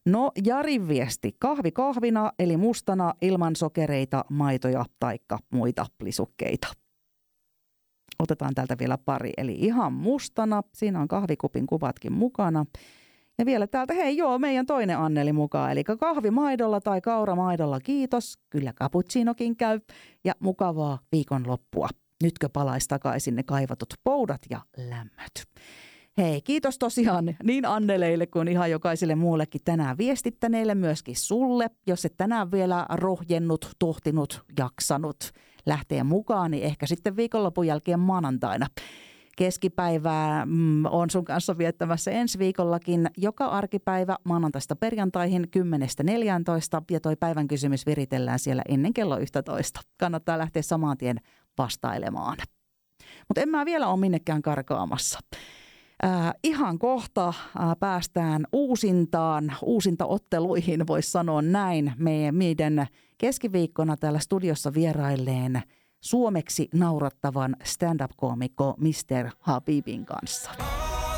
No, Jarin viesti. Kahvi kahvina, eli mustana, ilman sokereita, maitoja taikka muita lisukkeita. Otetaan täältä vielä pari. Eli ihan mustana. Siinä on kahvikupin kuvatkin mukana. Ja vielä täältä, meidän toinen Anneli mukaan. Eli kahvimaidolla tai kauramaidolla, kiitos. Kyllä cappuccinokin käy. Ja mukavaa viikonloppua. Nytkö palaisi takaisin ne kaivatut poudat ja lämmöt. Hei, kiitos tosiaan niin Anneleille kuin ihan jokaiselle muullekin tänään viestittäneille, myöskin sulle. Jos et tänään vielä rohjennut, tohtinut, jaksanut lähteä mukaan, niin ehkä sitten viikonlopun jälkeen maanantaina. Keskipäivää on sun kanssa viettämässä ensi viikollakin joka arkipäivä maanantaista perjantaihin 10-14 ja toi päivän kysymys viritellään siellä ennen kello 11. Kannattaa lähteä saman tien vastailemaan. Mutta en mä vielä ole minnekään karkaamassa. Ihan kohta päästään uusintaotteluihin, voisi sanoa näin. Meidän keskiviikkona täällä studiossa vierailleen suomeksi naurattavan stand-up-koomikko Mr. Habibin kanssa.